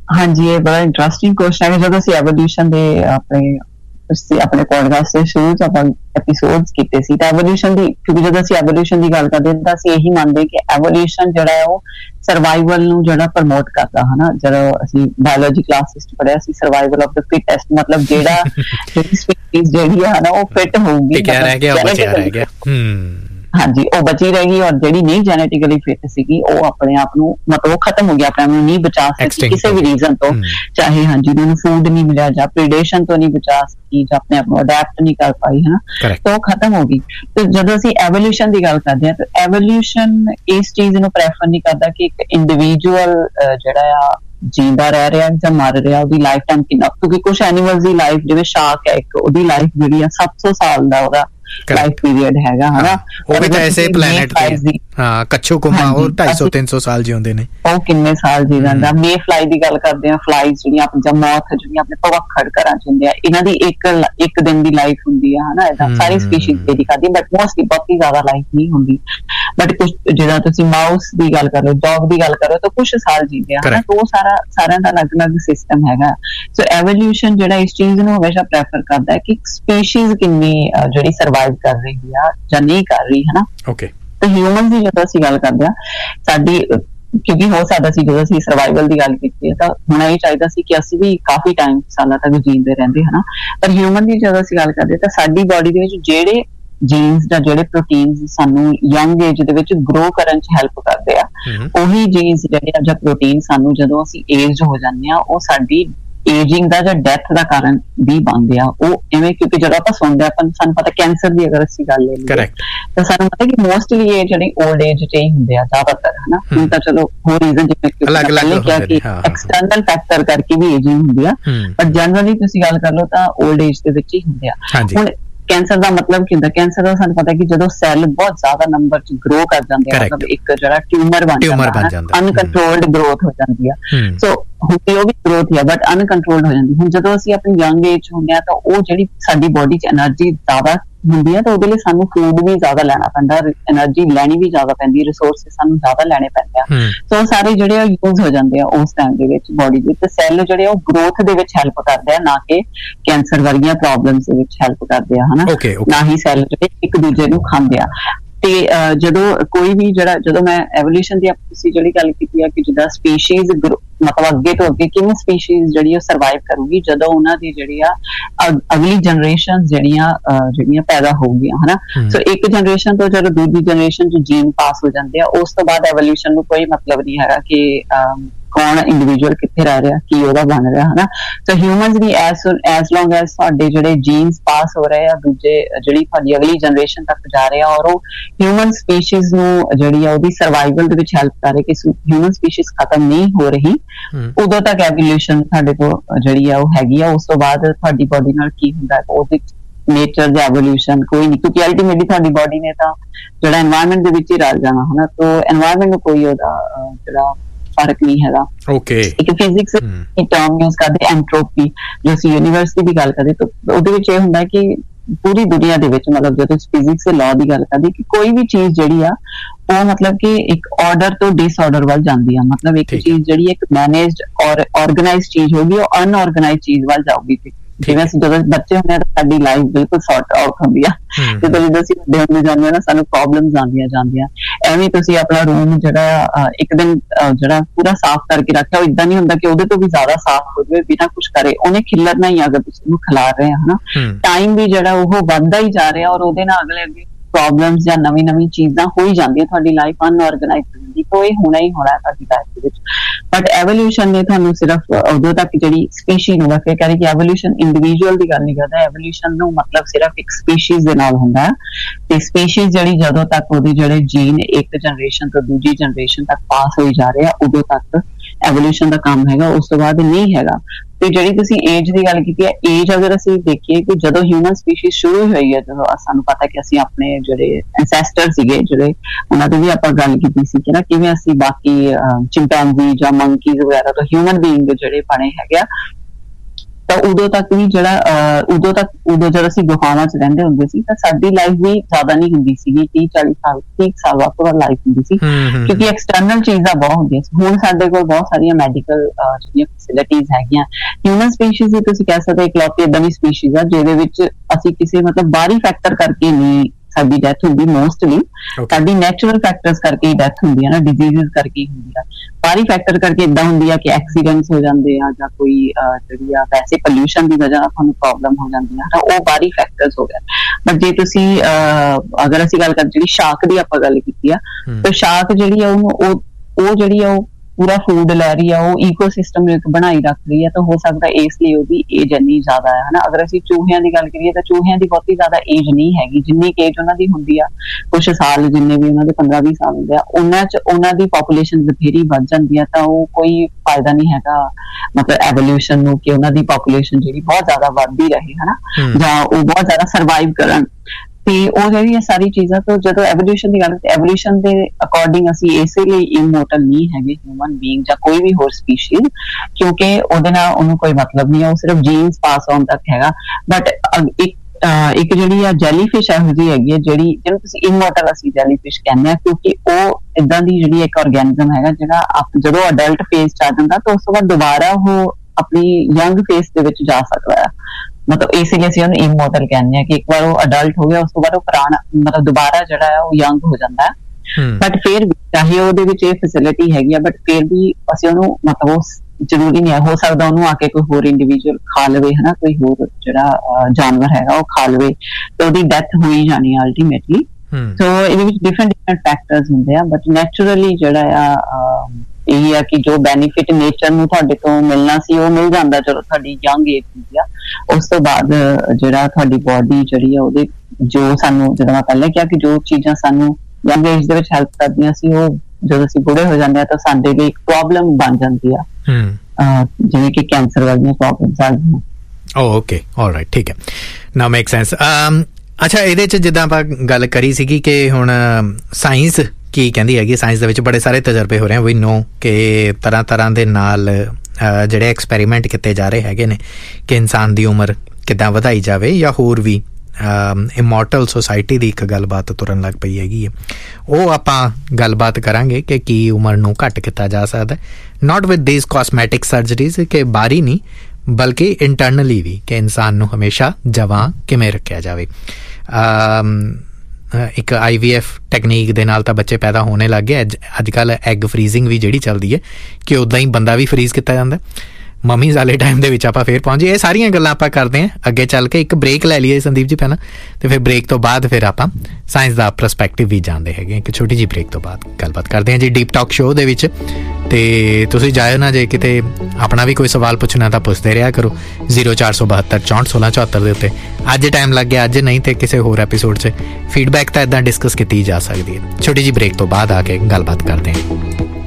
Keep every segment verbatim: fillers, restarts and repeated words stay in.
ਹਾਂਜੀ, ਇਹ ਬੜਾ ਇੰਟਰਸਟਿੰਗ ਕੁਐਸਚਨ ਹੈ। ਜਦੋਂ ਅਸੀਂ ਐਵੋਲਿਊਸ਼ਨ ਦੇ ਆਪਣੇ ਅਸੀਂ ਆਪਣੇ ਪੋਡਕਾਸਟ ਦੇ ਸ਼ੁਰੂ 'ਚ ਆਪਾਂ ਐਪੀਸੋਡਸ ਕੀਤੇ ਸੀ ਤਾਂ ਐਵੋਲਿਊਸ਼ਨ ਦੀ, ਕਿਉਂਕਿ ਜਦੋਂ ਅਸੀਂ ਐਵੋਲਿਊਸ਼ਨ ਦੀ ਗੱਲ ਕਰਦੇ ਤਾਂ ਅਸੀਂ ਇਹੀ ਮੰਨਦੇ ਕਿ ਐਵੋਲਿਊਸ਼ਨ ਜਿਹੜਾ ਹੈ ਉਹ ਸਰਵਾਈਵਲ ਨੂੰ ਜਿਹੜਾ ਪ੍ਰਮੋਟ ਕਰਦਾ ਹੈ ਨਾ। ਜਦੋਂ ਅਸੀਂ ਬਾਇਓਲੋਜੀ ਕਲਾਸਿਸ 'ਚ ਪੜ੍ਹਿਆ ਸੀ ਸਰਵਾਈਵਲ ਆਫ ਦ ਫਿਟੈਸਟ, ਮਤਲਬ ਜਿਹੜਾ ਜਿਹੜੀ ਸਪੀਸੀਜ਼ ਜਿਹੜੀ ਹੈ ਨਾ ਉਹ ਫਿਟ ਹੋਊਗੀ, ਹਾਂਜੀ ਉਹ ਬਚੀ ਰਹੇਗੀ, ਔਰ ਜਿਹੜੀ ਨਹੀਂ ਜੈਨੇਟਿਕਲੀ ਫਿਟ ਸੀਗੀ ਉਹ ਆਪਣੇ ਆਪ ਨੂੰ ਮਤਲਬ ਉਹ ਖਤਮ ਹੋ ਗਿਆ, ਆਪਣੇ ਆਪ ਨੂੰ ਨਹੀਂ ਬਚਾ ਸਕੀ ਕਿਸੇ ਵੀ ਰੀਜ਼ਨ ਤੋਂ, ਚਾਹੇ ਹਾਂਜੀ ਉਹਨਾਂ ਨੂੰ ਫੂਡ ਨਹੀਂ ਮਿਲਿਆ ਜਾਂ ਪ੍ਰੀਡੇਸ਼ਨ ਤੋਂ ਨਹੀਂ ਬਚਾ ਸਕੀ ਜਾਂ ਆਪਣੇ ਆਪ ਨੂੰ ਅਡੈਪਟ ਨਹੀਂ ਕਰ ਪਾਈ ਹੈ ਨਾ, ਤਾਂ ਉਹ ਖਤਮ ਹੋ ਗਈ। ਤੇ ਜਦੋਂ ਅਸੀਂ ਐਵੋਲਿਊਸ਼ਨ ਦੀ ਗੱਲ ਕਰਦੇ ਹਾਂ ਤਾਂ ਐਵੋਲਿਊਸ਼ਨ ਇਸ ਚੀਜ਼ ਨੂੰ ਪ੍ਰੈਫਰ ਨਹੀਂ ਕਰਦਾ ਕਿ ਇੱਕ ਇੰਡੀਵਿਜੂਅਲ ਜਿਹੜਾ ਆ ਜਿੰਦਾ ਰਹਿ ਰਿਹਾ ਜਾਂ ਮਰ ਰਿਹਾ ਉਹਦੀ ਲਾਈਫ ਟਾਈਮ ਕਿੰਨਾ, ਕਿਉਂਕਿ ਕੁਛ ਐਨੀਮਲਸ ਦੀ ਲਾਈਫ, ਜਿਵੇਂ ਸ਼ਾਰਕ ਹੈ ਇੱਕ, ਉਹਦੀ ਲਾਈਫ ਜਿਹੜੀ ਆ ਸੱਤ ਸੌ ਸਾਲ ਦਾ ਉਹਦਾ ਲਾਈਫ ਪੀਰੀਅਡ ਹੈਗਾ ਹਨਾ। ਉਹ ਵੀ ਤਾਂ ਐਸੇ ਪਲੈਨਟ ਤੇ ਹਾਂ ਕੱਛੂ ਕੁੰਮਾ ਉਹ ਢਾਈ ਸੌ ਤਿੰਨ ਸੌ ਸਾਲ ਜਿਉਂਦੇ ਨੇ, ਉਹ ਕਿੰਨੇ ਸਾਲ ਜੀ ਜਾਂਦਾ। ਮੇ ਫਲਾਈ ਦੀ ਗੱਲ ਕਰਦੇ ਹਾਂ, ਫਲਾਈਜ਼ ਜਿਹੜੀਆਂ ਆਪਣੀ ਮੌਥ ਜਿਹੜੀਆਂ ਆਪਣੇ ਭਵੱਖੜ ਘਰਾਂ 'ਚ ਹੁੰਦੇ ਆ, ਇਹਨਾਂ ਦੀ ਇੱਕ ਇੱਕ ਦਿਨ ਦੀ ਲਾਈਫ ਹੁੰਦੀ ਆ ਹਨਾ। ਏਦਾਂ ਸਾਰੀ ਸਪੀਸ਼ੀਜ਼ ਜਿਹੜੀ ਕਰਦੀ, ਬਟ ਮੋਸਟਲੀ ਬਹੁਤੀ ਜ਼ਿਆਦਾ ਲਾਈਫ ਨਹੀਂ ਹੁੰਦੀ। ਬਟ ਕੁਛ ਜਿੱਦਾਂ ਤੁਸੀਂ ਮਾਊਸ ਦੀ ਗੱਲ ਕਰੋ, ਡੌਗ ਦੀ ਗੱਲ ਕਰੋ ਤਾਂ ਕੁਛ ਸਾਲ ਜੀਂਦੇ ਆ ਹਨਾ, ਉਹ ਸਾਰਾ ਸਾਰਿਆਂ ਦਾ ਅਲੱਗ ਅਲੱਗ ਸਿਸਟਮ ਹੈਗਾ। ਸੋ ਐਵੋਲਿਊਸ਼ਨ ਜਿਹੜਾ ਇਸ ਚੀਜ਼ ਨੂੰ ਹਮੇਸ਼ਾ ਪ੍ਰੈਫਰ ਕਰਦਾ ਹੈ ਕਿ ਸਪੀਸ਼ੀਜ਼ ਕਿੰਨੀ ਜਿਹੜੀ ਸਰਵਾਈਵ ਕਰ ਰਹੀ ਆ ਜਾਂ ਨਹੀਂ ਕਰ ਰਹੀ ਹਨਾ। ਓਕੇ, ਤੇ ਹਿਊਮਨ ਦੀ ਜਦੋਂ ਅਸੀਂ ਗੱਲ ਕਰਦੇ ਹਾਂ ਸਾਡੀ, ਕਿਉਂਕਿ ਹੋ ਸਕਦਾ ਸੀ ਜਦੋਂ ਅਸੀਂ ਸਰਵਾਈਵਲ ਦੀ ਗੱਲ ਕੀਤੀ ਹੈ ਤਾਂ ਹੋਣਾ ਇਹ ਚਾਹੀਦਾ ਸੀ ਕਿ ਅਸੀਂ ਵੀ ਕਾਫੀ ਟਾਈਮ ਸਾਲਾਂ ਤੱਕ ਜੀਂਦੇ ਰਹਿੰਦੇ ਹਨਾ। ਪਰ ਹਿਊਮਨ ਦੀ ਜਦੋਂ ਅਸੀਂ ਗੱਲ ਕਰਦੇ ਤਾਂ ਸਾਡੀ ਬੋਡੀ ਦੇ ਵਿੱਚ ਜਿਹੜੇ ਜੀਨਸ ਜਾਂ ਜਿਹੜੇ ਪ੍ਰੋਟੀਨਸ ਸਾਨੂੰ ਯੰਗ ਏਜ ਦੇ ਵਿੱਚ ਗਰੋ ਕਰਨ 'ਚ ਹੈਲਪ ਕਰਦੇ ਆ, ਉਹੀ ਜੀਨਸ ਜਿਹੜੇ ਆ ਜਾਂ ਪ੍ਰੋਟੀਨ ਸਾਨੂੰ ਜਦੋਂ ਅਸੀਂ ਏਜ ਹੋ ਜਾਂਦੇ ਆ ਉਹ ਸਾਡੀ ਏਜਿੰਗ ਦਾ ਜਾਂ ਡੈਥ ਦਾ ਕਾਰਨ ਵੀ ਬਣਦੇ ਆ। ਉਹ ਇਵੇਂ ਕਿਉਂਕਿ ਜਦੋਂ ਆਪਾਂ ਸੁਣਦੇ ਆਪਾਂ ਸਾਨੂੰ ਪਤਾ ਕੈਂਸਰ ਦੀ ਅਗਰ ਅਸੀਂ ਗੱਲ ਲੈ ਲਈਏ ਤਾਂ ਸਾਨੂੰ ਪਤਾ ਕਿ ਮੋਸਟਲੀ ਇਹ ਜਿਹੜੀ ਓਲਡ ਏਜ 'ਚ ਹੀ ਹੁੰਦੇ ਆ ਜ਼ਿਆਦਾਤਰ ਹਨਾ। ਹੁਣ ਤਾਂ ਚਲੋ ਹੋਰ ਰੀਜ਼ਨ ਜਿਵੇਂ ਕਿਹਾ ਕਿ ਐਕਸਟਰਨਲ ਫੈਕਟਰ ਕਰਕੇ ਵੀ ਏਜਿੰਗ ਹੁੰਦੀ ਆ, ਪਰ ਜਨਰਲੀ ਤੁਸੀਂ ਗੱਲ ਕਰ ਲਓ ਤਾਂ ਓਲਡ ਏਜ ਦੇ ਵਿੱਚ ਹੀ ਹੁੰਦੇ ਆ। ਹੁਣ ਕੈਂਸਰ ਦਾ ਮਤਲਬ ਕੀ ਹੁੰਦਾ? ਕੈਂਸਰ ਦਾ ਸਾਨੂੰ ਪਤਾ ਕਿ ਜਦੋਂ ਸੈੱਲ ਬਹੁਤ ਜ਼ਿਆਦਾ ਨੰਬਰ 'ਚ ਗਰੋ ਕਰ ਜਾਂਦੇ ਆ, ਮਤਲਬ ਇੱਕ ਜਿਹੜਾ ਟਿਊਮਰ ਬਣ ਜਾਂਦਾ, ਅਨਕੰਟਰੋਲਡ ਗਰੋਥ ਹੋ ਜਾਂਦੀ ਆ। ਸੋ ਹੁੰਦੀ ਉਹ ਵੀ ਗਰੋਥ ਹੀ ਆ ਬਟ ਅਨਕੰਟਰੋਲਡ ਹੋ ਜਾਂਦੀ। ਹੁਣ ਜਦੋਂ ਅਸੀਂ ਆਪਣੀ ਯੰਗ ਏਜ ਹੁੰਦੇ ਆ ਤਾਂ ਉਹ ਜਿਹੜੀ ਸਾਡੀ ਬੋਡੀ 'ਚ ਐਨਰਜੀ ਜ਼ਿਆਦਾ ਹੁੰਦੀ ਆ ਤਾਂ ਉਹਦੇ ਲਈ ਸਾਨੂੰ ਫੂਡ ਵੀ ਜ਼ਿਆਦਾ ਲੈਣਾ ਪੈਂਦਾ, ਐਨਰਜੀ ਲੈਣੀ ਵੀ ਜ਼ਿਆਦਾ ਪੈਂਦੀ, ਰਿਸੋਰਸਿਸ ਸਾਨੂੰ ਜ਼ਿਆਦਾ ਲੈਣੇ ਪੈਂਦੇ ਆ। ਸੋ ਸਾਰੇ ਜਿਹੜੇ ਯੂਜ਼ ਹੋ ਜਾਂਦੇ ਆ ਉਸ ਟਾਈਮ ਦੇ ਵਿੱਚ ਬੋਡੀ ਦੇ, ਤੇ ਸੈੱਲ ਜਿਹੜੇ ਉਹ ਗਰੋਥ ਦੇ ਵਿੱਚ ਹੈਲਪ ਕਰਦੇ ਆ, ਨਾ ਕਿ ਕੈਂਸਰ ਵਰਗੀਆਂ ਪ੍ਰੋਬਲਮਸ ਦੇ ਵਿੱਚ ਹੈਲਪ ਕਰਦੇ ਆ ਹਨਾ। ਨਾ ਹੀ ਸੈੱਲ ਜਿਹੜੇ ਇੱਕ ਦੂਜੇ ਨੂੰ ਖਾਂਦੇ ਆ। ਤੇ ਜਦੋਂ ਕੋਈ ਵੀ ਜਿਹੜਾ ਜਦੋਂ ਮੈਂ ਐਵੋਲਿਊਸ਼ਨ ਦੀ ਤੁਸੀਂ ਜਿਹੜੀ ਗੱਲ ਕੀਤੀ ਆ ਕਿ ਜਿੱਦਾਂ ਸਪੀਸ਼ੀਜ਼ ਮਤਲਬ ਅੱਗੇ ਤੋਂ ਅੱਗੇ ਕਿਵੇਂ ਸਪੀਸ਼ੀਜ਼ ਜਿਹੜੀ ਉਹ ਸਰਵਾਈਵ ਕਰੂਗੀ ਜਦੋਂ ਉਹਨਾਂ ਦੀ ਜਿਹੜੀ ਆ ਅਗਲੀ ਜਨਰੇਸ਼ਨ ਜਿਹੜੀਆਂ ਜਿਹੜੀਆਂ ਪੈਦਾ ਹੋਊਗੀਆਂ ਹਨਾ। ਸੋ ਇੱਕ ਜਨਰੇਸ਼ਨ ਤੋਂ ਜਦੋਂ ਦੂਜੀ ਜਨਰੇਸ਼ਨ 'ਚ ਜੀਨ ਪਾਸ ਹੋ ਜਾਂਦੇ ਆ, ਉਸ ਤੋਂ ਬਾਅਦ ਐਵੋਲਿਊਸ਼ਨ ਨੂੰ ਕੋਈ ਮਤਲਬ ਨਹੀਂ ਹੈਗਾ ਕਿ ਕੌਣ ਇੰਡੀਵਿਜੂਅਲ ਕਿੱਥੇ ਰਹਿ ਰਿਹਾ, ਕੀ ਉਹਦਾ ਬਣ ਰਿਹਾ ਹਨਾ। ਸੋ ਹਿਊਮਨਸ ਵੀ ਐਸ ਐਸ ਲੌਂਗ ਐਸ ਸਾਡੇ ਜਿਹੜੇ ਜੀਨਸ ਪਾਸ ਹੋ ਰਹੇ ਆ ਦੂਜੇ ਜਿਹੜੀ ਤੁਹਾਡੀ ਅਗਲੀ ਜਨਰੇਸ਼ਨ ਤੱਕ ਜਾ ਰਹੇ ਆ, ਔਰ ਉਹ ਹਿਊਮਨ ਸਪੀਸ਼ੀਜ਼ ਨੂੰ ਜਿਹੜੀ ਆ ਉਹਦੀ ਸਰਵਾਈਵਲ ਦੇ ਵਿੱਚ ਹੈਲਪ ਕਰ ਰਹੇ ਕਿ ਹਿਊਮਨ ਸਪੀਸ਼ੀਜ਼ ਖਤਮ ਨਹੀਂ ਹੋ ਰਹੀ, ਉਦੋਂ ਤੱਕ ਐਵੋਲਿਊਸ਼ਨ ਸਾਡੇ ਕੋਲ ਜਿਹੜੀ ਆ ਉਹ ਹੈਗੀ ਆ। ਉਸ ਤੋਂ ਬਾਅਦ ਤੁਹਾਡੀ ਬੋਡੀ ਨਾਲ ਕੀ ਹੁੰਦਾ ਉਹਦੇ ਨੇਚਰ ਦੇ ਐਵੋਲਿਊਸ਼ਨ ਕੋਈ ਨਹੀਂ, ਕਿਉਂਕਿ ਅਲਟੀਮੇਟਲੀ ਤੁਹਾਡੀ ਬੋਡੀ ਨੇ ਤਾਂ ਜਿਹੜਾ এনवायरमेंट ਦੇ ਵਿੱਚ ਹੀ ਰਲ ਜਾਣਾ ਹਨਾ। ਤਾਂ এনवायरमेंट ਨੂੰ ਕੋਈ ਉਹਦਾ ਜਿਹੜਾ ਫਰਕ ਨਹੀਂ ਹੈਗਾ। ਓਕੇ, ਇੱਕ ਫਿਜ਼ਿਕਸ ਦੀ ਟਰਮ ਯੂਜ਼ ਕਰਦੇ ਐਂਟਰੋਪੀ, ਜੋ ਅਸੀਂ ਯੂਨੀਵਰਸਿਟੀ ਦੀ ਗੱਲ ਕਰਦੇ ਤਾਂ ਉਹਦੇ ਵਿੱਚ ਇਹ ਹੁੰਦਾ ਕਿ ਪੂਰੀ ਦੁਨੀਆ ਦੇ ਵਿੱਚ ਮਤਲਬ ਜਦੋਂ ਫਿਜ਼ਿਕਸ ਦੇ ਲਾਅ ਦੀ ਗੱਲ ਕਰਦੇ ਕਿ ਕੋਈ ਵੀ ਚੀਜ਼ ਜਿਹੜੀ ਆ ਉਹ ਮਤਲਬ ਕਿ ਇੱਕ ਆਰਡਰ ਤੋਂ ਡਿਸਆਰਡਰ ਵੱਲ ਜਾਂਦੀ ਆ। ਮਤਲਬ ਇੱਕ ਚੀਜ਼ ਜਿਹੜੀ ਇੱਕ ਮੈਨੇਜਡ ਔਰ ਆਰਗੇਨਾਈਜ਼ਡ ਚੀਜ਼ ਹੋਗੀ ਉਹ ਅਨਆਰਗੇਨਾਈਜ਼ਡ ਚੀਜ਼ ਵੱਲ ਜਾਊਗੀ। ਜਿਵੇਂ ਅਸੀਂ ਜਦੋਂ ਬੱਚੇ ਹੁੰਦੇ ਆ ਤਾਂ ਸਾਡੀ ਲਾਈਫ ਬਿਲਕੁਲ ਸੌਰਟ ਆਊਟ ਹੁੰਦੀ ਆ, ਜਦੋਂ ਜਦੋਂ ਅਸੀਂ ਵੱਡੇ ਹੁੰਦੇ ਜਾਂਦੇ ਆ ਨਾ ਸਾਨੂੰ ਪ੍ਰੋਬਲਮਸ ਆਉਂਦੀਆਂ ਜਾਂਦੀਆਂ। ਐਵੇਂ ਤੁਸੀਂ ਆਪਣਾ ਰੂਮ ਜਿਹੜਾ ਇੱਕ ਦਿਨ ਜਿਹੜਾ ਪੂਰਾ ਸਾਫ਼ ਕਰਕੇ ਰੱਖਿਆ, ਉਹ ਏਦਾਂ ਨਹੀਂ ਹੁੰਦਾ ਕਿ ਉਹਦੇ ਤੋਂ ਵੀ ਜ਼ਿਆਦਾ ਸਾਫ਼ ਹੋ ਜਾਵੇ ਬਿਨਾਂ ਕੁਛ ਕਰੇ, ਉਹਨੇ ਖਿਲਰਨਾ ਹੀ ਅਗਰ ਤੁਸੀਂ ਉਹਨੂੰ ਖਿਲਾਰ ਰਹੇ ਆ ਹਨਾ। ਟਾਈਮ ਵੀ ਜਿਹੜਾ ਉਹ ਵੱਧਦਾ ਹੀ ਜਾ ਰਿਹਾ ਔਰ ਉਹਦੇ ਨਾਲ ਅਗਲੇ ਅੱਗੇ ਪ੍ਰੋਬਲਮਸ ਜਾਂ ਨਵੀਂ ਨਵੀਂ ਚੀਜ਼ਾਂ ਹੋ ਹੀ ਜਾਂਦੀਆਂ, ਤੁਹਾਡੀ ਲਾਈਫ ਅਨਆਰਗੇਨਾਈਜ਼ਡ ਹੋ ਜਾਂਦੀ। ਤਾਂ ਇਹ ਹੋਣਾ ਹੀ ਹੋਣਾ ਤੁਹਾਡੀ ਲਾਈਫ ਦੇ ਵਿੱਚ। ਬਟ ਐਵੋਲਿਊਸ਼ਨ ਨੇ ਤੁਹਾਨੂੰ ਸਿਰਫ ਉਦੋਂ ਤੱਕ ਜਿਹੜੀ ਸਪੀਸ਼ੀ ਨੂੰ ਵੈਸੇ ਕਹਿੰਦੇ ਕਿ ਐਵੋਲਿਊਸ਼ਨ ਇੰਡੀਵਿਜੂਅਲ ਦੀ ਗੱਲ ਨਹੀਂ ਕਰਦਾ, ਐਵੋਲਿਊਸ਼ਨ ਨੂੰ ਮਤਲਬ ਸਿਰਫ ਇੱਕ ਸਪੀਸ਼ੀਜ਼ ਦੇ ਨਾਲ ਹੁੰਦਾ ਹੈ। ਤੇ ਸਪੀਸ਼ੀਜ਼ ਜਿਹੜੀ ਜਦੋਂ ਤੱਕ ਉਹਦੇ ਜਿਹੜੇ ਜੀਨ ਇੱਕ ਜਨਰੇਸ਼ਨ ਤੋਂ ਦੂਜੀ ਜਨਰੇਸ਼ਨ ਤੱਕ ਪਾਸ ਹੋਈ ਜਾ ਰਹੇ ਆ ਉਦੋਂ ਤੱਕ ਐਵੋਲਿਊਸ਼ਨ ਦਾ ਕੰਮ ਹੈਗਾ, ਉਸ ਤੋਂ ਬਾਅਦ ਨਹੀਂ ਹੈਗਾ। ਤੇ ਜਿਹੜੀ ਤੁਸੀਂ ਏਜ ਦੀ ਗੱਲ ਕੀਤੀ ਹੈ, ਏਜ ਅਗਰ ਅਸੀਂ ਦੇਖੀਏ ਕਿ ਜਦੋਂ ਹਿਊਮਨ ਸਪੀਸ਼ੀਜ਼ ਸ਼ੁਰੂ ਹੋਈ ਹੈ, ਜਦੋਂ ਸਾਨੂੰ ਪਤਾ ਕਿ ਅਸੀਂ ਆਪਣੇ ਜਿਹੜੇ ਐਂਸੈਸਟਰ ਸੀਗੇ ਜਿਹੜੇ ਉਹਨਾਂ ਦੀ ਵੀ ਆਪਾਂ ਗੱਲ ਕੀਤੀ ਸੀ ਕਿ ਨਾ ਕਿਵੇਂ ਅਸੀਂ ਬਾਕੀ ਚਿੰਪੈਂਜੀ ਜਾਂ ਮੰਕੀਜ਼ ਵਗੈਰਾ ਤੋਂ ਹਿਊਮਨ ਬੀਇੰਗ ਜਿਹੜੇ ਬਣੇ ਹੈਗੇ ਆ, ਤਾਂ ਉਦੋਂ ਤੱਕ ਵੀ ਜਿਹੜਾ ਉਦੋਂ ਤੱਕ ਉਦੋਂ ਜਦੋਂ ਅਸੀਂ ਗੁਫਾਵਾਂ 'ਚ ਰਹਿੰਦੇ ਹੁੰਦੇ ਸੀ ਤਾਂ ਸਾਡੀ ਲਾਈਫ ਵੀ ਜ਼ਿਆਦਾ ਨਹੀਂ ਹੁੰਦੀ ਸੀਗੀ, ਤੀਹ ਚਾਲੀ ਸਾਲ ਤੀਹ ਸਾਲ ਵੱਧ ਤੋਂ ਵੱਧ ਲਾਈਫ ਹੁੰਦੀ ਸੀ ਕਿਉਂਕਿ ਐਕਸਟਰਨਲ ਚੀਜ਼ਾਂ ਬਹੁਤ ਹੁੰਦੀਆਂ ਸੀ। ਹੁਣ ਸਾਡੇ ਕੋਲ ਬਹੁਤ ਸਾਰੀਆਂ ਮੈਡੀਕਲ ਜਿਹੜੀਆਂ ਫੈਸਿਲਿਟੀਜ਼ ਹੈਗੀਆਂ। ਹਿਊਮਨ ਸਪੀਸ਼ੀਜ਼ ਦੀ ਤੁਸੀਂ ਕਹਿ ਸਕਦੇ ਇਕਲੌਤੀ ਏਦਾਂ ਦੀ ਸਪੀਸ਼ੀਜ਼ ਆ ਜਿਹਦੇ ਵਿੱਚ ਅਸੀਂ ਕਿਸੇ ਮਤਲਬ ਬਾਹਰੀ ਫੈਕਟਰ ਕਰਕੇ ਨਹੀਂ ਸਾਡੀ ਡੈਥ ਹੁੰਦੀ, ਮੋਸਟਲੀ ਸਾਡੀ ਨੈਚੁਰਲ ਫੈਕਟਰਸ ਕਰਕੇ ਹੀ ਡੈਥ ਹੁੰਦੀ ਹੈ ਨਾ, ਡਿਜ਼ੀਜ਼ਸ ਕਰਕੇ ਹੀ ਹੁੰਦੀ ਆ। ਬਾਹਰੀ ਫੈਕਟਰ ਕਰਕੇ ਏਦਾਂ ਹੁੰਦੀ ਆ ਕਿ ਐਕਸੀਡੈਂਟਸ ਹੋ ਜਾਂਦੇ ਆ ਜਾਂ ਕੋਈ ਜਿਹੜੀ ਆ ਵੈਸੇ ਪੋਲਿਊਸ਼ਨ ਦੀ ਵਜ੍ਹਾ ਨਾਲ ਤੁਹਾਨੂੰ ਪ੍ਰੋਬਲਮ ਹੋ ਜਾਂਦੀ ਆ ਤਾਂ ਉਹ ਬਾਹਰੀ ਫੈਕਟਰਸ ਹੋ ਗਏ। ਬਟ ਜੇ ਤੁਸੀਂ ਅਗਰ ਅਸੀਂ ਗੱਲ ਕਰ ਜਿਹੜੀ ਸ਼ਾਰਕ ਦੀ ਆਪਾਂ ਗੱਲ ਕੀਤੀ ਆ ਤਾਂ ਸ਼ਾਰਕ ਜਿਹੜੀ ਆ ਉਹਨੂੰ ਉਹ ਉਹ ਜਿਹੜੀ ਆ ਉਹ ਪੂਰਾ ਫੂਡ ਲੈ ਰਹੀ ਆ, ਉਹ ਈਕੋਸਿਸਟਮ ਇੱਕ ਬਣਾਈ ਰੱਖ ਰਹੀ ਹੈ ਤਾਂ ਹੋ ਸਕਦਾ ਇਸ ਲਈ ਉਹਦੀ ਏਜ ਇੰਨੀ ਜ਼ਿਆਦਾ ਹੈ ਹਨਾ। ਅਗਰ ਅਸੀਂ ਚੂਹਿਆਂ ਦੀ ਗੱਲ ਕਰੀਏ ਤਾਂ ਚੂਹਿਆਂ ਦੀ ਬਹੁਤੀ ਜ਼ਿਆਦਾ ਏਜ ਨਹੀਂ ਹੈਗੀ, ਜਿੰਨੀ ਏਜ ਉਹਨਾਂ ਦੀ ਹੁੰਦੀ ਆ ਕੁਛ ਸਾਲ ਜਿੰਨੇ ਵੀ ਉਹਨਾਂ ਦੇ ਪੰਦਰਾਂ ਵੀਹ ਸਾਲ ਹੁੰਦੇ ਆ ਉਹਨਾਂ 'ਚ ਉਹਨਾਂ ਦੀ ਪਾਪੂਲੇਸ਼ਨ ਬਥੇਰੀ ਵੱਧ ਜਾਂਦੀ ਆ ਤਾਂ ਉਹ ਕੋਈ ਫਾਇਦਾ ਨਹੀਂ ਹੈਗਾ ਮਤਲਬ ਐਵੋਲਿਊਸ਼ਨ ਨੂੰ ਕਿ ਉਹਨਾਂ ਦੀ ਪਾਪੂਲੇਸ਼ਨ ਜਿਹੜੀ ਬਹੁਤ ਜ਼ਿਆਦਾ ਵੱਧਦੀ ਰਹੇ ਹਨਾ ਜਾਂ ਉਹ ਬਹੁਤ ਜ਼ਿਆਦਾ ਸਰਵਾਈਵ ਕਰਨ। ਤੇ ਉਹ ਜਿਹੜੀਆਂ ਸਾਰੀ ਚੀਜ਼ਾਂ ਤੋਂ ਜਦੋਂ ਐਵੋਲਿਊਸ਼ਨ ਦੀ ਗੱਲ ਕਰਦੇ ਐਵੋਲਿਊਸ਼ਨ ਦੇ ਅਕੋਰਡਿੰਗ ਅਸੀਂ ਇਸੇ ਲਈ ਇਮੋਰਟਲ ਨਹੀਂ ਹੈਗੇ ਹਿਊਮਨ ਬੀਇੰਗ ਜਾਂ ਕੋਈ ਵੀ ਹੋਰ ਸਪੀਸ਼ੀਜ਼ ਕਿਉਂਕਿ ਉਹਦੇ ਨਾਲ ਉਹਨੂੰ ਕੋਈ ਮਤਲਬ ਨਹੀਂ ਆ, ਉਹ ਸਿਰਫ ਜੀਨਸ ਪਾਸ ਆਨ ਤੱਕ ਹੈਗਾ। ਬਟ ਇੱਕ ਇੱਕ ਜਿਹੜੀ ਆ ਜੈਲੀਫਿਸ਼ ਇਹੋ ਜਿਹੀ ਹੈਗੀ ਹੈ ਜਿਹੜੀ ਜਿਹਨੂੰ ਤੁਸੀਂ ਇਮੋਰਟਲ ਅਸੀਂ ਜੈਲੀਫਿਸ਼ ਕਹਿੰਦੇ ਆ ਕਿਉਂਕਿ ਉਹ ਏਦਾਂ ਦੀ ਜਿਹੜੀ ਇੱਕ ਆਰਗੈਨਿਜ਼ਮ ਹੈਗਾ ਜਿਹੜਾ ਜਦੋਂ ਅਡਲਟ ਫੇਜ਼ 'ਚ ਆ ਜਾਂਦਾ ਤਾਂ ਉਸ ਤੋਂ ਬਾਅਦ ਦੁਬਾਰਾ ਉਹ ਆਪਣੀ ਯੰਗ ਫੇਜ਼ ਦੇ ਵਿੱਚ ਜਾ ਸਕਦਾ ਆ। ਮਤਲਬ ਇਸੇ ਲਈ ਅਸੀਂ ਉਹਨੂੰ ਇਮੋਰਟਲ ਕਹਿੰਦੇ ਆ ਕਿ ਇੱਕ ਵਾਰ ਉਹ ਅਡਲਟ ਹੋ ਗਿਆ ਉਸ ਤੋਂ ਬਾਅਦ ਉਹ ਪੁਰਾਣਾ ਮਤਲਬ ਦੁਬਾਰਾ ਜਿਹੜਾ ਹੈ ਉਹ ਯੰਗ ਹੋ ਜਾਂਦਾ ਹੈ। ਬਟ ਫਿਰ ਚਾਹੇ ਉਹਦੇ ਵਿੱਚ ਇਹ ਫੈਸਿਲਿਟੀ ਹੈਗੀ ਆ ਬਟ ਫਿਰ ਵੀ ਅਸੀਂ ਉਹਨੂੰ ਮਤਲਬ ਉਹ ਜ਼ਰੂਰੀ ਨਹੀਂ ਹੈ, ਹੋ ਸਕਦਾ ਉਹਨੂੰ ਆ ਕੇ ਕੋਈ ਹੋਰ ਇੰਡੀਵਿਜੂਅਲ ਖਾ ਲਵੇ ਹਨਾ, ਕੋਈ ਹੋਰ ਜਿਹੜਾ ਜਾਨਵਰ ਹੈਗਾ ਉਹ ਖਾ ਲਵੇ ਤੇ ਉਹਦੀ ਡੈਥ ਹੋਈ ਜਾਣੀ ਹੈ ਅਲਟੀਮੇਟਲੀ। ਸੋ ਇਹਦੇ ਵਿੱਚ ਡਿਫਰੈਂਟ ਡਿਫਰੈਂਟ ਫੈਕਟਰਸ ਹੁੰਦੇ ਆ ਬਟ ਨੈਚੁਰਲੀ ਜਿਹੜਾ ਆ ਇਹੀ ਆ ਕਿ ਜੋ ਬੈਨੀਫਿਟ ਨੇਚਰ ਨੂੰ ਤੁਹਾਡੇ ਤੋਂ ਮਿਲਣਾ ਸੀ ਉਹ ਮਿਲ ਜਾਂਦਾ ਜਦੋਂ ਤੁਹਾਡੀ ਯੰਗ ਏਜ ਹੁੰਦੀ ਆ। ਉਸ ਤੋਂ ਬਾਅਦ ਜਿਹੜਾ ਤੁਹਾਡੀ ਬੋਡੀ ਜਿਹੜੀ ਆ ਉਹਦੇ ਜੋ ਸਾਨੂੰ ਜਦੋਂ ਮੈਂ ਪਹਿਲਾਂ ਕਿਹਾ ਕਿ ਜੋ ਚੀਜ਼ਾਂ ਸਾਨੂੰ ਯੰਗ ਏਜ ਦੇ ਵਿੱਚ ਹੈਲਪ ਕਰਦੀਆਂ ਸੀ ਉਹ ਜਦੋਂ ਅਸੀਂ ਬੁੜੇ ਹੋ ਜਾਂਦੇ ਆ ਤਾਂ ਸਾਡੇ ਲਈ ਇੱਕ ਪ੍ਰੋਬਲਮ ਬਣ ਜਾਂਦੀ ਆ ਜਿਵੇਂ ਕਿ ਕੈਂਸਰ ਵਰਗੀਆਂ ਪ੍ਰੋਬਲਮਸ ਆ ਗਈਆਂ। ਓਕੇ ਆਲਰਾਈਟ ਠੀਕ ਹੈ ਨਾਓ ਮੇਕ ਸੈਂਸ। ਅੱਛਾ ਇਹਦੇ 'ਚ ਜਿੱਦਾਂ ਆਪਾਂ ਗੱਲ ਕਰੀ ਸੀਗੀ ਕਿ ਹੁਣ ਸਾਇੰਸ ਕੀ ਕਹਿੰਦੀ ਹੈਗੀ, ਸਾਇੰਸ ਦੇ ਵਿੱਚ ਬੜੇ ਸਾਰੇ ਤਜਰਬੇ ਹੋ ਰਹੇ ਵੀ ਨੋ ਕਿ ਤਰ੍ਹਾਂ ਤਰ੍ਹਾਂ ਦੇ ਨਾਲ ਜਿਹੜੇ ਐਕਸਪੈਰੀਮੈਂਟ ਕੀਤੇ ਜਾ ਰਹੇ ਹੈਗੇ ਨੇ ਕਿ ਇਨਸਾਨ ਦੀ ਉਮਰ ਕਿੱਦਾਂ ਵਧਾਈ ਜਾਵੇ ਜਾਂ ਹੋਰ ਵੀ ਇਮੋਰਟਲ ਸੋਸਾਇਟੀ ਦੀ ਇੱਕ ਗੱਲਬਾਤ ਤੁਰਨ ਲੱਗ ਪਈ ਹੈਗੀ ਹੈ। ਉਹ ਆਪਾਂ ਗੱਲਬਾਤ ਕਰਾਂਗੇ ਕਿ ਕੀ ਉਮਰ ਨੂੰ ਘੱਟ ਕੀਤਾ ਜਾ ਸਕਦਾ ਨਾਟ ਵਿਦ ਦੀਸ ਕਾਸਮੈਟਿਕ ਸਰਜਰੀਜ਼ ਕਿ ਬਾਹਰੀ ਨਹੀਂ ਬਲਕਿ ਇੰਟਰਨਲੀ ਵੀ ਕਿ ਇਨਸਾਨ ਨੂੰ ਹਮੇਸ਼ਾ ਜਵਾਂ ਕਿਵੇਂ ਰੱਖਿਆ ਜਾਵੇ। ਇੱਕ ਆਈ ਵੀ ਐਫ ਟੈਕਨੀਕ ਦੇ ਨਾਲ ਤਾਂ ਬੱਚੇ ਪੈਦਾ ਹੋਣੇ ਲੱਗ ਗਏ। ਅੱਜ ਅੱਜ ਕੱਲ੍ਹ ਐਗ ਫਰੀਜ਼ਿੰਗ ਵੀ ਜਿਹੜੀ ਚੱਲਦੀ ਹੈ ਕਿ ਉੱਦਾਂ ਹੀ ਬੰਦਾ ਵੀ ਫਰੀਜ਼ ਕੀਤਾ ਜਾਂਦਾ। ਮਮੀਜ਼ ਵਾਲੇ ਟਾਈਮ ਦੇ ਵਿੱਚ ਆਪਾਂ ਫੇਰ ਪਹੁੰਚੇ। ਇਹ ਸਾਰੀਆਂ ਗੱਲਾਂ ਆਪਾਂ ਕਰਦੇ ਹਾਂ ਅੱਗੇ ਚੱਲ ਕੇ। ਇੱਕ ਬ੍ਰੇਕ ਲੈ ਲਈਏ ਸੰਦੀਪ ਜੀ ਪਹਿਲਾਂ ਤੇ ਫਿਰ ਬ੍ਰੇਕ ਤੋਂ ਬਾਅਦ ਫਿਰ ਆਪਾਂ ਸਾਇੰਸ ਦਾ ਪਰਸਪੈਕਟਿਵ ਵੀ ਜਾਣਦੇ ਹੈਗੇ। ਇੱਕ ਛੋਟੀ ਜਿਹੀ ਬ੍ਰੇਕ ਤੋਂ ਬਾਅਦ ਗੱਲਬਾਤ ਕਰਦੇ ਹਾਂ ਜੀ ਡੀਪ ਟਾਕ ਸ਼ੋਅ ਦੇ ਵਿੱਚ। ਤੇ ਤੁਸੀਂ ਜਾਇਓ ਨਾ, ਜੇ ਕਿਤੇ ਆਪਣਾ ਵੀ ਕੋਈ ਸਵਾਲ ਪੁੱਛਣਾ ਤਾਂ ਪੁੱਛਦੇ ਰਿਹਾ ਕਰੋ ਜ਼ੀਰੋ ਚਾਰ ਸੌ ਬਹੱਤਰ ਚੌਂਹਠ ਸੋਲਾਂ ਚੁਹੱਤਰ ਦੇ ਉੱਤੇ। ਅੱਜ ਟਾਈਮ ਲੱਗ ਗਿਆ, ਅੱਜ ਨਹੀਂ ਤੇ ਕਿਸੇ ਹੋਰ ਐਪੀਸੋਡ 'ਚ ਫੀਡਬੈਕ ਤਾਂ ਇੱਦਾਂ ਡਿਸਕਸ ਕੀਤੀ ਜਾ ਸਕਦੀ ਹੈ। ਛੋਟੀ ਜਿਹੀ ਬ੍ਰੇਕ ਤੋਂ ਬਾਅਦ ਆ ਕੇ ਗੱਲਬਾਤ ਕਰਦੇ ਹਾਂ।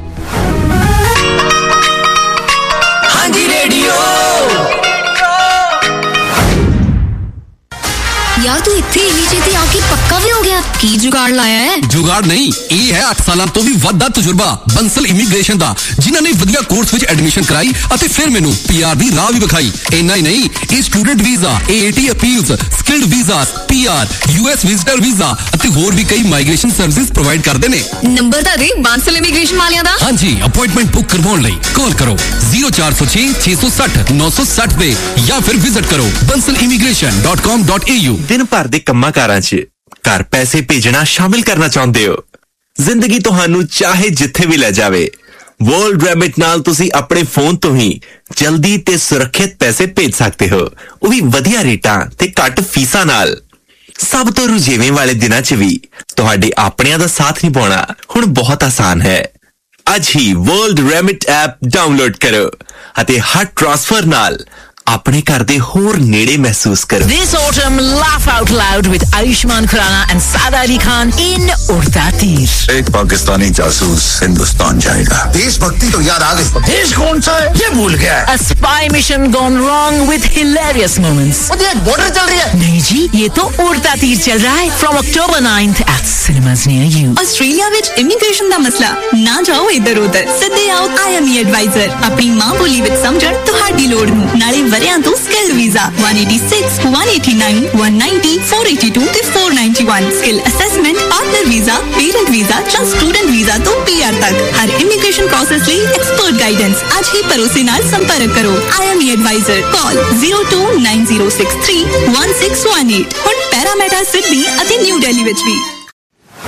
यार तू इत्थे इन्नी छेती आके पक्का भी हो गया? की जुगाड़ लाया है? जुगाड़ नहीं, ये है अठ साल तो भी वड्डा तजुर्बा बंसल इमीग्रेशन दा, जिन्हां ने वधिया कोर्स विच एडमिशन कराई अते फिर मैनू पीआर दी राह भी विखाई। इन्ना ही नहीं, ये student visa, AAT appeals, skilled visas, PR, US visitor visa अते होर भी कई माइग्रेशन सर्विसेज प्रोवाइड करदे ने। नंबर दा दे बंसल इमीग्रेशन वालियां दा। हां जी, अपॉइंटमेंट बुक करवाउण लई कॉल करो zero four zero six six six zero nine six zero पे या फिर विजिट करो bansal immigration dot com dot a u। ਦਿਨ ਭਰ ਦੇ ਕੰਮਾਂ ਕਾਰਾਂ 'ਚ ਘਰ ਪੈਸੇ ਭੇਜਣਾ ਸ਼ਾਮਿਲ ਕਰਨਾ ਚਾਹੁੰਦੇ ਹੋ? ਜ਼ਿੰਦਗੀ ਤੁਹਾਨੂੰ ਚਾਹੇ ਜਿੱਥੇ ਵੀ ਲੈ ਜਾਵੇ, ਵਰਲਡ ਰੈਮਿਟ ਨਾਲ ਤੁਸੀਂ ਆਪਣੇ ਫੋਨ ਤੋਂ ਹੀ ਜਲਦੀ ਤੇ ਸੁਰੱਖਿਅਤ ਪੈਸੇ ਭੇਜ ਸਕਦੇ ਹੋ, ਉਹ ਵੀ ਵਧੀਆ ਰੇਟਾਂ ਤੇ ਘੱਟ ਫੀਸਾਂ ਨਾਲ। ਸਭ ਤੋਂ ਰੁਝੇਵੇਂ ਵਾਲੇ ਦਿਨਾਂ 'ਚ ਵੀ ਤੁਹਾਡੇ ਆਪਣਿਆਂ ਦਾ ਸਾਥ ਨਿਭਾਉਣਾ ਹੁਣ ਬਹੁਤ ਆਸਾਨ ਹੈ। ਅੱਜ ਹੀ ਵਰਲਡ ਰੈਮਿਟ ਐਪ ਡਾਊਨਲੋਡ ਕਰੋ ਅਤੇ ਹਰ ਟ੍ਰਾਂਸਫਰ ਨਾਲ ਆਪਣੇ ਘਰ ਦੇ ਹੋਰ ਨੇੜੇ ਮਹਿਸੂਸ ਕਰੋ। This autumn, laugh out loud with Ayushmann Khurrana and Saad Ali Khan in Udta Teer. एक पाकिस्तानी जासूस हिंदुस्तान जाएगा। देशभक्ति तो याद आ गई, देश कौन सा है ये भूल गया। A spy mission gone wrong with hilarious moments. Border चल रही है? नहीं जी, ये तो उड़ता तीर चल रहा है from October ninth at cinemas near you. Australia ਵਿੱਚ ਇਮੀਗ੍ਰੇਸ਼ਨ ਦਾ ਮਸਲਾ ਨਾ ਜਾਓ ਇੱਧਰ ਉੱਧਰ, ਸਿੱਧੇ ਆਓ ਆਈ ਐਮ ਈ ਐਡਵਾਈਜ਼ਰ। ਆਪਣੀ ਮਾਂ ਬੋਲੀ ਵਿੱਚ ਸਮਝਣ ਤੁਹਾਡੀ ਲੋੜ ਨੂੰ, ਨਾਲੇ ਵਰਿਆਂ ਤੋਂ skill visa one eighty-six, one eighty-nine, one ninety, four eighty-two ਤੇ four ninety-one skill assessment, partner visa, parent visa ਜਾਂ ਸਟੂਡੈਂਟ ਵੀਜ਼ਾ ਤੋਂ ਪੀਆਰ ਤੱਕ ਹਰ ਇਮੀਗ੍ਰੇਸ਼ਨ ਪ੍ਰੋਸੈਸ ਲਈ ਐਕਸਪਰਟ ਗਾਈਡੈਂਸ। ਅੱਜ ਹੀ ਭਰੋਸੇ ਨਾਲ ਸੰਪਰਕ ਕਰੋ। I M E advisor. Call zero two nine zero six three one six one eight। ਹੁਣ ਪੈਰਾਮੀਟਰ ਸਿਡਨੀ ਅਤੇ ਨਿਊ ਦਿੱਲੀ ਵਿੱਚ ਵੀ।